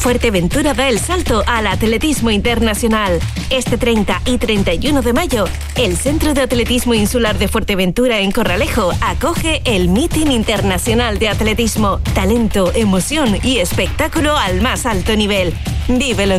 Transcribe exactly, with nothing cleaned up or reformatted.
Fuerteventura da el salto al atletismo internacional. Este treinta y treinta y uno de mayo, el Centro de Atletismo Insular de Fuerteventura en Corralejo acoge el Meeting Internacional de Atletismo. Talento, emoción y espectáculo al más alto nivel. Vívelo